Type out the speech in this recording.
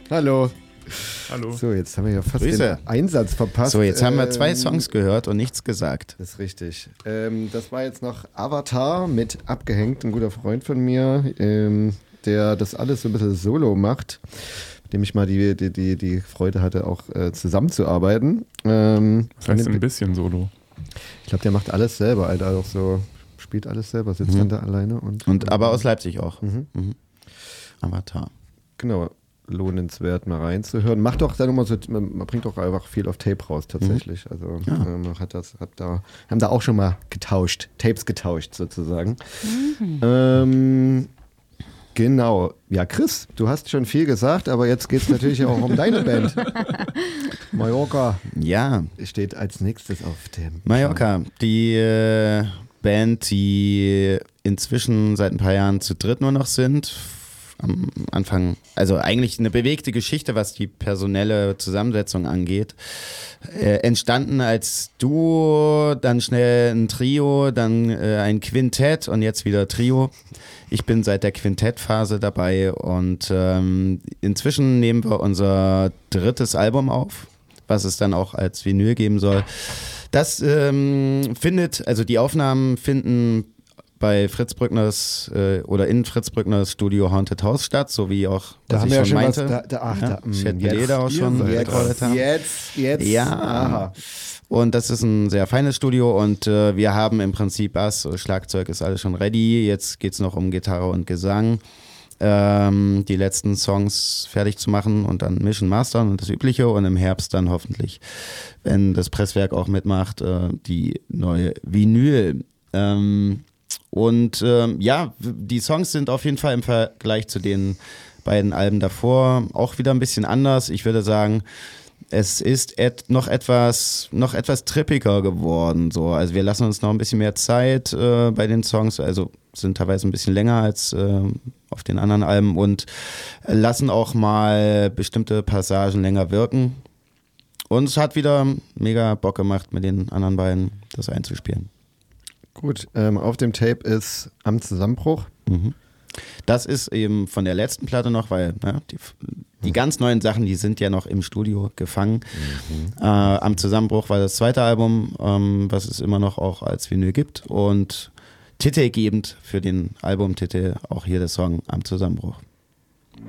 Hallo. Hallo. So, jetzt haben wir ja fast Grüße. den Einsatz verpasst. So, jetzt haben wir 2 Songs gehört und nichts gesagt. Das ist richtig. Das war jetzt noch Avatar mit Abgehängt, ein guter Freund von mir, der das alles so ein bisschen solo macht, mit dem ich mal die Freude hatte, auch zusammenzuarbeiten. Das heißt ein bisschen solo. Ich glaube, der macht alles selber, Alter, auch so, spielt alles selber, sitzt dann da alleine. Und Aber aus Leipzig auch. Mhm. Avatar. Genau, lohnenswert mal reinzuhören. Macht doch dann immer so, man bringt doch einfach viel auf Tape raus tatsächlich. Also man haben da auch schon mal Tapes getauscht sozusagen. Genau. Ja, Chris, du hast schon viel gesagt, aber jetzt geht es natürlich auch um deine Band. Mallorca Ja, steht als nächstes auf dem Mallorca. Die Band, die inzwischen seit ein paar Jahren zu dritt nur noch sind. Am Anfang, also eigentlich eine bewegte Geschichte, was die personelle Zusammensetzung angeht. Entstanden als Duo, dann schnell ein Trio, dann ein Quintett und jetzt wieder Trio. Ich bin seit der Quintettphase dabei und inzwischen nehmen wir unser 3. Album auf, was es dann auch als Vinyl geben soll. Das die Aufnahmen finden bei Fritz Brückners oder in Fritz Brückners Studio Haunted House statt, so wie auch, Da was haben ich wir ja schon schon meinte. was. Chet auch schon recorded haben. Jetzt. Ja. Aha. Und das ist ein sehr feines Studio und wir haben im Prinzip Bass, Schlagzeug ist alles schon ready. Jetzt geht es noch um Gitarre und Gesang. Die letzten Songs fertig zu machen und dann mischen, mastern und das Übliche und im Herbst dann hoffentlich, wenn das Presswerk auch mitmacht, die neue Vinyl. Die Songs sind auf jeden Fall im Vergleich zu den beiden Alben davor auch wieder ein bisschen anders. Ich würde sagen, es ist noch etwas trippiger geworden. So. Also wir lassen uns noch ein bisschen mehr Zeit bei den Songs, also sind teilweise ein bisschen länger als auf den anderen Alben und lassen auch mal bestimmte Passagen länger wirken. Und es hat wieder mega Bock gemacht, mit den anderen beiden das einzuspielen. Gut, auf dem Tape ist Am Zusammenbruch. Das ist eben von der letzten Platte noch, weil die ganz neuen Sachen, die sind ja noch im Studio gefangen. Am Zusammenbruch war das 2. Album, was es immer noch auch als Vinyl gibt und titelgebend für den Albumtitel auch hier der Song Am Zusammenbruch.